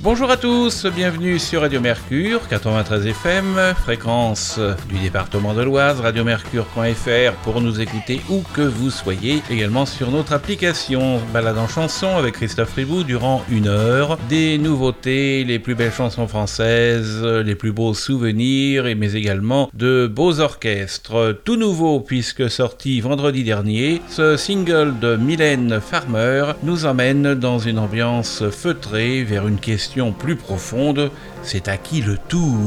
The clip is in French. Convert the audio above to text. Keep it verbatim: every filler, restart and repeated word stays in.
Bonjour à tous, bienvenue sur Radio Mercure, quatre-vingt-treize F M, fréquence du département de l'Oise, radiomercure point f r pour nous écouter où que vous soyez. Également sur notre application Balade en chanson avec Christophe Ribou durant une heure. Des nouveautés, les plus belles chansons françaises, les plus beaux souvenirs, mais également de beaux orchestres. Tout nouveau puisque sorti vendredi dernier, ce single de Mylène Farmer nous emmène dans une ambiance feutrée vers une question plus profonde, c'est à qui le tour ?